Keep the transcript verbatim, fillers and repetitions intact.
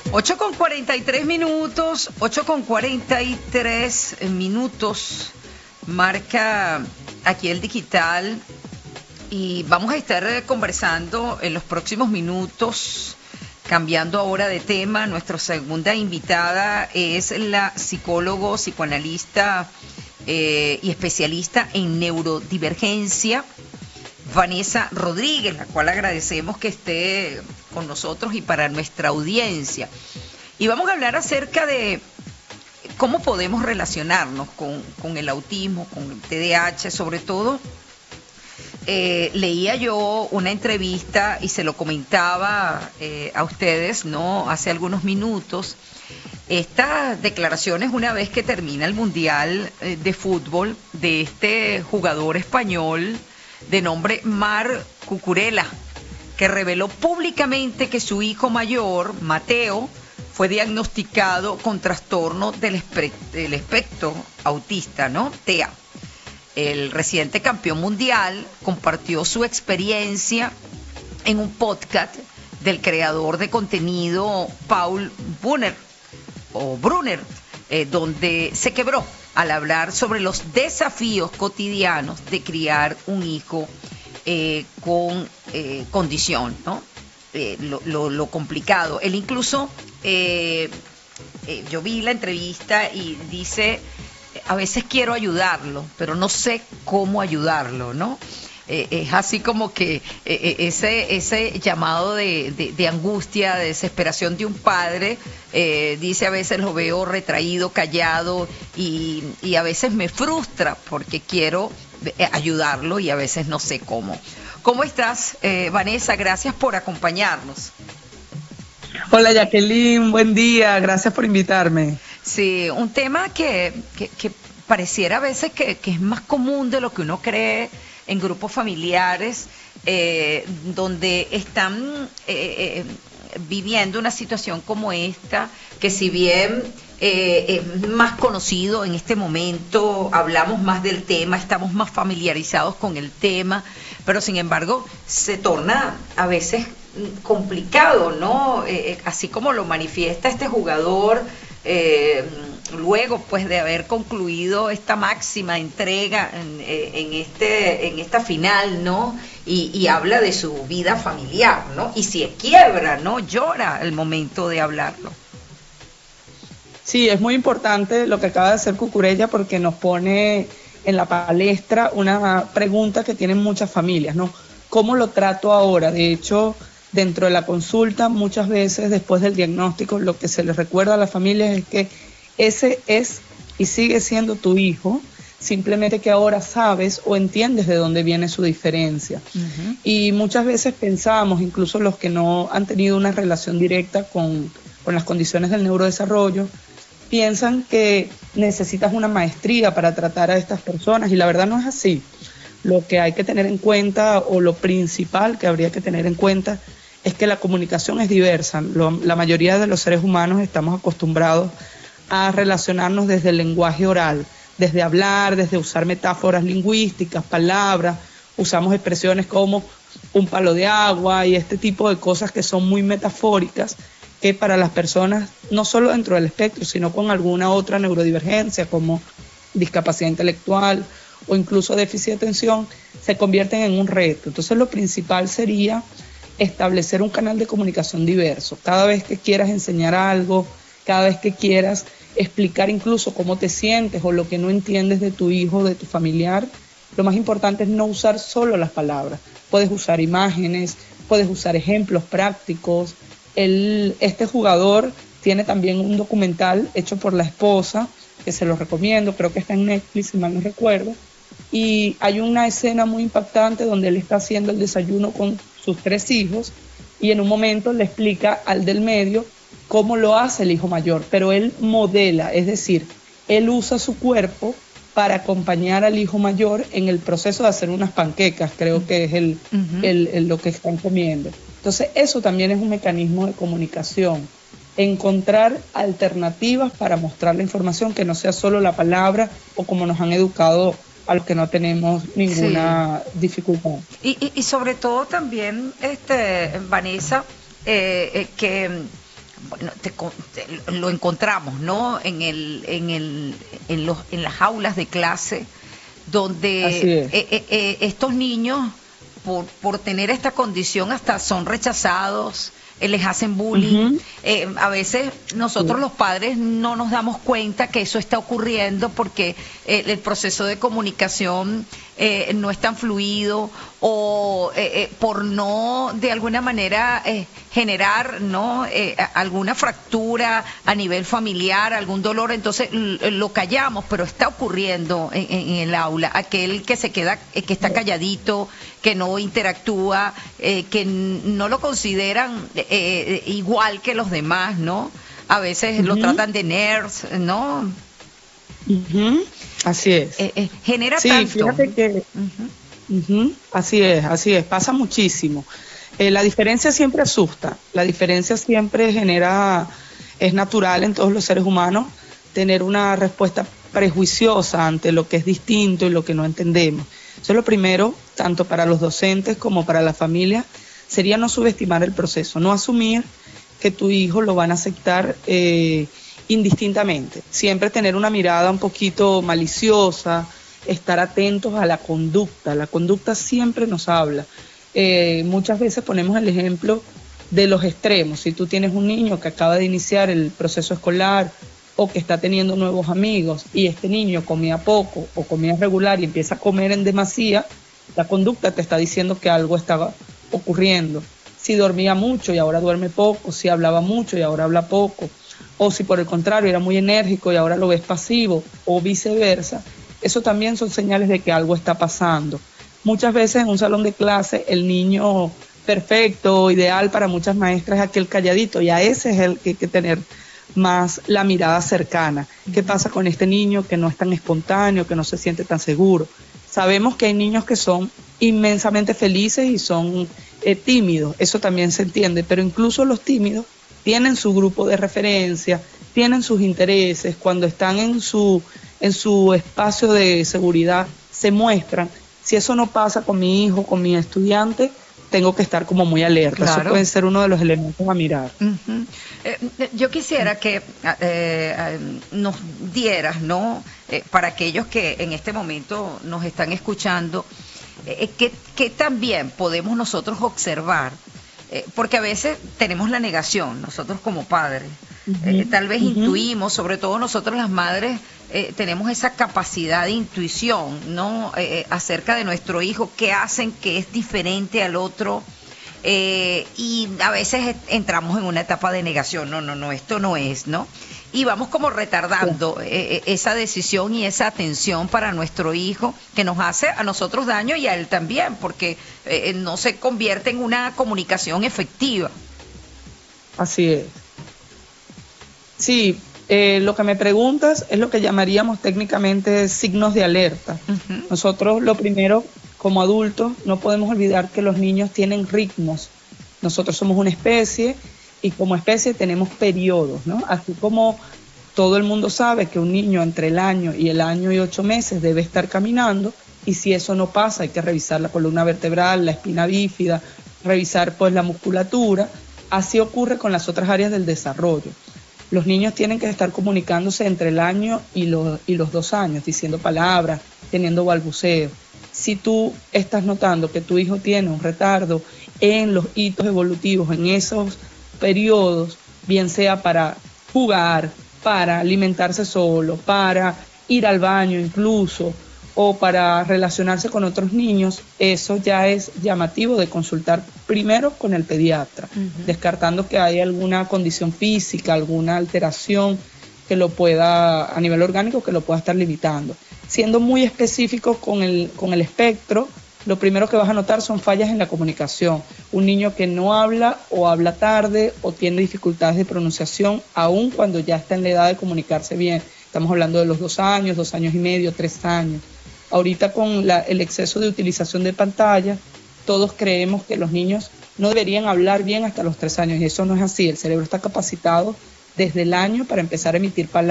ocho con cuarenta y tres minutos, ocho con cuarenta y tres minutos, marca aquí el digital, y vamos a estar conversando en los próximos minutos, cambiando ahora de tema. Nuestra segunda invitada es la psicólogo, psicoanalista eh, y especialista en neurodivergencia, Vanessa Rodríguez, la cual agradecemos que esté con nosotros y para nuestra audiencia. Y vamos a hablar acerca de cómo podemos relacionarnos con, con el autismo, con el T D A H, sobre todo. Eh, leía yo una entrevista y se lo comentaba eh, a ustedes, ¿no?, hace algunos minutos. Estas declaraciones, una vez que termina el Mundial eh, de Fútbol, de este jugador español de nombre Marc Cucurella, que reveló públicamente que su hijo mayor, Mateo, fue diagnosticado con trastorno del, espe del espectro autista, ¿no? T E A. El reciente campeón mundial compartió su experiencia en un podcast del creador de contenido Paul Brunner, o Brunner, eh, donde se quebró al hablar sobre los desafíos cotidianos de criar un hijo eh, con eh, condición, ¿no? Eh, lo, lo, lo complicado. Él incluso, eh, eh, yo vi la entrevista y dice, a veces quiero ayudarlo, pero no sé cómo ayudarlo, ¿no? Eh, es así como que eh, ese, ese llamado de, de, de angustia, de desesperación de un padre, eh, dice, a veces lo veo retraído, callado, y, y a veces me frustra porque quiero ayudarlo y a veces no sé cómo. ¿Cómo estás, eh, Vanessa? Gracias por acompañarnos. Hola, Jacqueline, buen día, gracias por invitarme. Sí, un tema que, que, que pareciera a veces que, que es más común de lo que uno cree en grupos familiares, eh, donde están eh, eh, viviendo una situación como esta, que si bien eh, es más conocido en este momento, hablamos más del tema, estamos más familiarizados con el tema, pero sin embargo se torna a veces complicado, ¿no? Eh, así como lo manifiesta este jugador, eh, luego pues de haber concluido esta máxima entrega en, en este en esta final, ¿no? Y, y habla de su vida familiar, ¿no? Y se quiebra, ¿no? Llora al momento de hablarlo. Sí, es muy importante lo que acaba de hacer Cucurella, porque nos pone en la palestra una pregunta que tienen muchas familias, ¿no? ¿Cómo lo trato ahora? De hecho, dentro de la consulta, muchas veces después del diagnóstico, lo que se les recuerda a las familias es que ese es y sigue siendo tu hijo, simplemente que ahora sabes o entiendes de dónde viene su diferencia. Uh-huh. Y muchas veces pensamos, incluso los que no han tenido una relación directa con, con las condiciones del neurodesarrollo, piensan que necesitas una maestría para tratar a estas personas, y la verdad no es así. Lo que hay que tener en cuenta, o lo principal que habría que tener en cuenta, es que la comunicación es diversa. Lo, la mayoría de los seres humanos estamos acostumbrados a relacionarnos desde el lenguaje oral, desde hablar, desde usar metáforas lingüísticas, palabras, usamos expresiones como un palo de agua y este tipo de cosas que son muy metafóricas, que para las personas, no solo dentro del espectro, sino con alguna otra neurodivergencia como discapacidad intelectual o incluso déficit de atención, se convierten en un reto. Entonces lo principal sería establecer un canal de comunicación diverso. Cada vez que quieras enseñar algo, cada vez que quieras explicar incluso cómo te sientes o lo que no entiendes de tu hijo, de tu familiar, lo más importante es no usar solo las palabras. Puedes usar imágenes, puedes usar ejemplos prácticos. El, este jugador tiene también un documental hecho por la esposa, que se lo recomiendo, creo que está en Netflix, si mal no recuerdo, y hay una escena muy impactante donde él está haciendo el desayuno con sus tres hijos y en un momento le explica al del medio cómo lo hace el hijo mayor, pero él modela, es decir, él usa su cuerpo para acompañar al hijo mayor en el proceso de hacer unas panquecas, creo que es el, uh-huh. el, el, lo que están comiendo. Entonces eso también es un mecanismo de comunicación, encontrar alternativas para mostrar la información, que no sea solo la palabra o como nos han educado a los que no tenemos ninguna sí. dificultad. Y, y, y sobre todo también, este, Vanessa, eh, eh, que bueno, te, te, lo encontramos, ¿no? En el, en el, en los, en las aulas de clase, donde eh, eh, eh, estos niños, por, por tener esta condición, hasta son rechazados, eh, les hacen bullying. Uh-huh. eh, a veces nosotros, sí, los padres no nos damos cuenta que eso está ocurriendo porque eh, el proceso de comunicación eh, no es tan fluido, o eh, eh, por no de alguna manera eh, generar, ¿no? eh, alguna fractura a nivel familiar, algún dolor, entonces lo callamos, pero está ocurriendo en, en el aula. Aquel que se queda, eh, que está calladito, que no interactúa, eh, que no lo consideran eh, igual que los demás, ¿no? A veces uh-huh. lo tratan de nerds, ¿no? Uh-huh. Así es. Eh, eh, genera sí, tanto. Fíjate que, uh-huh. Uh-huh. Así es, así es, pasa muchísimo. Eh, la diferencia siempre asusta, la diferencia siempre genera, es natural en todos los seres humanos tener una respuesta prejuiciosa ante lo que es distinto y lo que no entendemos. Eso es lo primero, tanto para los docentes como para la familia, sería no subestimar el proceso, no asumir que tu hijo lo van a aceptar eh, indistintamente. Siempre tener una mirada un poquito maliciosa, estar atentos a la conducta. La conducta siempre nos habla. Eh, muchas veces ponemos el ejemplo de los extremos. Si tú tienes un niño que acaba de iniciar el proceso escolar o que está teniendo nuevos amigos y este niño comía poco o comía regular y empieza a comer en demasía, la conducta te está diciendo que algo estaba ocurriendo. Si dormía mucho y ahora duerme poco, si hablaba mucho y ahora habla poco, o si por el contrario era muy enérgico y ahora lo ves pasivo, o viceversa, eso también son señales de que algo está pasando. Muchas veces en un salón de clase el niño perfecto, ideal para muchas maestras, es aquel calladito, y a ese es el que hay que tener más la mirada cercana. ¿Qué pasa con este niño que no es tan espontáneo, que no se siente tan seguro? Sabemos que hay niños que son inmensamente felices y son eh, tímidos, eso también se entiende, pero incluso los tímidos tienen su grupo de referencia, tienen sus intereses, cuando están en su, en su espacio de seguridad se muestran. Si eso no pasa con mi hijo, con mi estudiante, tengo que estar como muy alerta. Claro. Eso puede ser uno de los elementos a mirar. Uh-huh. eh, yo quisiera que eh, nos dieras, ¿no? Eh, para aquellos que en este momento nos están escuchando, eh, que, que también podemos nosotros observar, eh, porque a veces tenemos la negación, nosotros como padres, uh-huh. eh, tal vez uh-huh. intuimos, sobre todo nosotros las madres, Eh, tenemos esa capacidad de intuición, ¿no? Eh, acerca de nuestro hijo, qué hacen que es diferente al otro, eh, y a veces entramos en una etapa de negación, no, no, no, esto no es, ¿no? Y vamos como retardando eh, esa decisión y esa atención para nuestro hijo, que nos hace a nosotros daño y a él también, porque eh, no se convierte en una comunicación efectiva. Así es. Sí. Eh, lo que me preguntas es lo que llamaríamos técnicamente signos de alerta. Uh-huh. Nosotros lo primero, como adultos, no podemos olvidar que los niños tienen ritmos. Nosotros somos una especie y como especie tenemos periodos, ¿no? Así como todo el mundo sabe que un niño entre el año y el año y ocho meses debe estar caminando, y si eso no pasa hay que revisar la columna vertebral, la espina bífida, revisar pues la musculatura. Así ocurre con las otras áreas del desarrollo. Los niños tienen que estar comunicándose entre el año y los, y los dos años, diciendo palabras, teniendo balbuceo. Si tú estás notando que tu hijo tiene un retardo en los hitos evolutivos, en esos periodos, bien sea para jugar, para alimentarse solo, para ir al baño incluso, o para relacionarse con otros niños, eso ya es llamativo de consultar primero con el pediatra, uh-huh. descartando que hay alguna condición física, alguna alteración que lo pueda, a nivel orgánico, que lo pueda estar limitando. Siendo muy específicos con el, con el espectro, lo primero que vas a notar son fallas en la comunicación. Un niño que no habla o habla tarde o tiene dificultades de pronunciación, aun cuando ya está en la edad de comunicarse bien. Estamos hablando de los dos años, dos años y medio, tres años. Ahorita con la, el exceso de utilización de pantalla, todos creemos que los niños no deberían hablar bien hasta los tres años, y eso no es así. El cerebro está capacitado desde el año para empezar a emitir palabras.